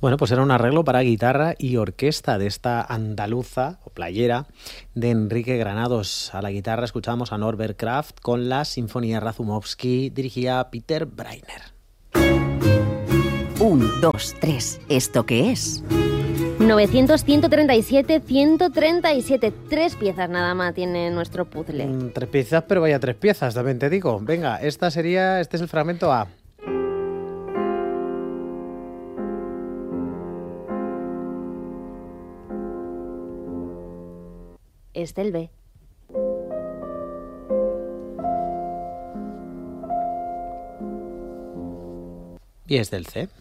Bueno, pues era un arreglo para guitarra y orquesta de esta andaluza o playera de Enrique Granados. A la guitarra escuchamos a Norbert Kraft con la Sinfonía Razumovsky dirigida a Peter Breiner. 1, 2, 3. ¿Esto qué es? 900, 137, 137. 3 piezas nada más tiene nuestro puzzle. 3 piezas, pero vaya 3 piezas, también te digo. Venga, este es el fragmento A. Este el B. Y este el C.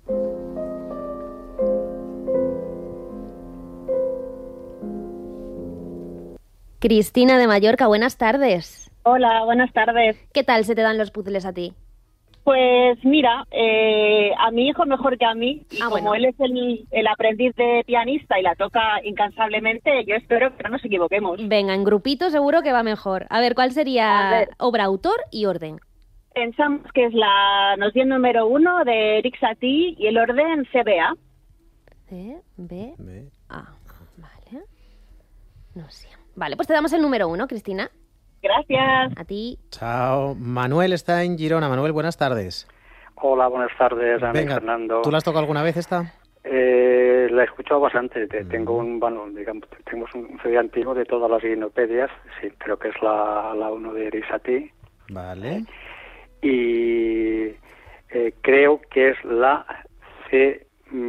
Cristina de Mallorca, buenas tardes. Hola, buenas tardes. ¿Qué tal se te dan los puzzles a ti? Pues mira, a mi hijo mejor que a mí, y como él es el aprendiz de pianista y la toca incansablemente, yo espero que no nos equivoquemos. Venga, en grupito seguro que va mejor. A ver, ¿cuál sería obra, autor y orden? Pensamos que es la noción número 1 de Eric Satie y el orden CBA. C, B, A. Vale. No sé. Vale, pues te damos el número 1, Cristina. Gracias. A ti. Chao. Manuel está en Girona. Manuel, buenas tardes. Hola, buenas tardes, Ana y Venga, Fernando. ¿tú la has tocado alguna vez esta? La he escuchado bastante. Tengo tenemos un CD antiguo de todas las guinopedias. Sí, creo que es la 1 de Eric Satie. Vale. Y creo que es la C,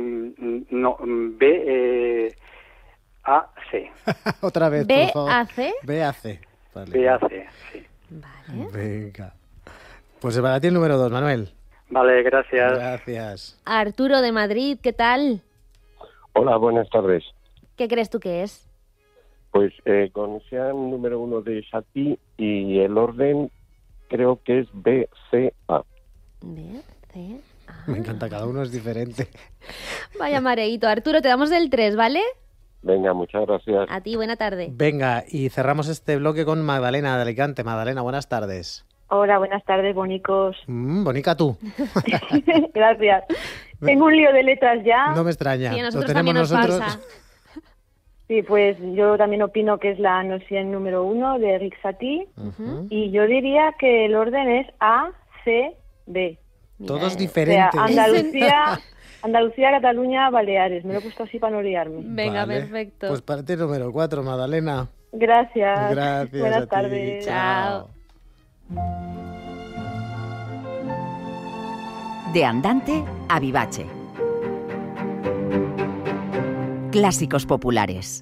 B, A, C. Otra vez, B, por favor. A, C. B, A, C. Vale. B, A, C, sí. Vale. Venga. Pues para ti el número 2, Manuel. Vale, gracias. Gracias. Arturo de Madrid, ¿qué tal? Hola, buenas tardes. ¿Qué crees tú que es? Pues conocía el número 1 de Satie y el orden creo que es B, C, A. B, C, A. Me encanta, cada uno es diferente. Vaya mareíto. Arturo, te damos el 3, ¿vale? Venga, muchas gracias. A ti, buena tarde. Venga, y cerramos este bloque con Magdalena de Alicante. Magdalena, buenas tardes. Hola, buenas tardes, bonicos. Bonica tú. Gracias. Tengo un lío de letras ya. No me extraña. Sí, a nosotros Lo tenemos también nos nosotros. pasa. Sí, pues yo también opino que es la noción número 1 de Eric Satie. Y yo diría que el orden es A, C, B. Todos O diferentes. sea, Andalucía, Cataluña, Baleares. Me lo he puesto así para no liarme. Venga, Vale. perfecto. Pues para ti número 4, Magdalena. Gracias. Gracias. Buenas a ti. tardes. Chao. De andante a vivace. Clásicos populares.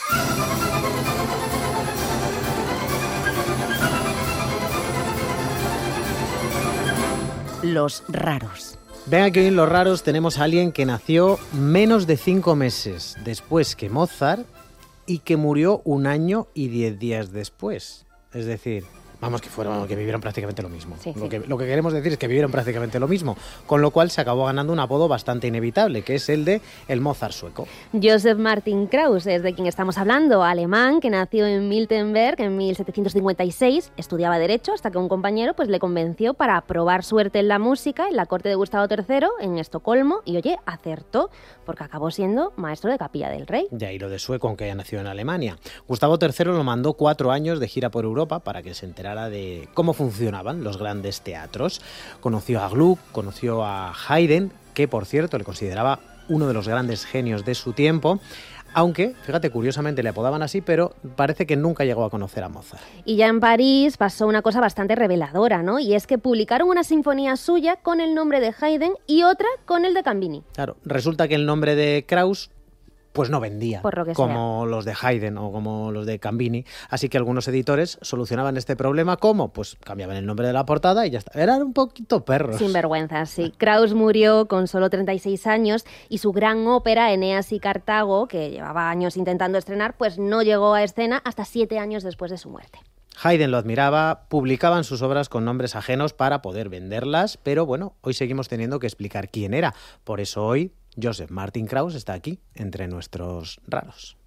Los raros. Venga, que hoy en Los Raros tenemos a alguien que nació menos de 5 meses después que Mozart y que murió 1 año y 10 días después. Es decir, que vivieron prácticamente lo mismo. Sí, Lo que queremos decir es que vivieron prácticamente lo mismo, con lo cual se acabó ganando un apodo bastante inevitable, que es el de el Mozart sueco. Joseph Martin Krauss es de quien estamos hablando, alemán, que nació en Miltenberg en 1756, estudiaba Derecho hasta que un compañero pues le convenció para probar suerte en la música en la corte de Gustavo III en Estocolmo y oye, acertó, porque acabó siendo maestro de capilla del rey. De ahí lo de sueco, aunque haya nacido en Alemania. Gustavo III lo mandó 4 años de gira por Europa para que se enterara de cómo funcionaban los grandes teatros. Conoció a Gluck, conoció a Haydn, que por cierto le consideraba uno de los grandes genios de su tiempo, aunque, fíjate, curiosamente le apodaban así, pero parece que nunca llegó a conocer a Mozart. Y ya en París pasó una cosa bastante reveladora, ¿no? Y es que publicaron una sinfonía suya con el nombre de Haydn y otra con el de Cambini. Claro, resulta que el nombre de Krauss pues no vendía Por lo que como los de Haydn o como los de Cambini, así que algunos editores solucionaban este problema ¿cómo? Pues cambiaban el nombre de la portada y ya está. Eran un poquito perros. Sin vergüenza, sí. Krauss murió con solo 36 años y su gran ópera Eneas y Cartago, que llevaba años intentando estrenar, pues no llegó a escena hasta 7 años después de su muerte. Haydn lo admiraba, publicaban sus obras con nombres ajenos para poder venderlas, pero bueno, hoy seguimos teniendo que explicar quién era. Por eso hoy Joseph Martin Krauss está aquí, entre nuestros raros.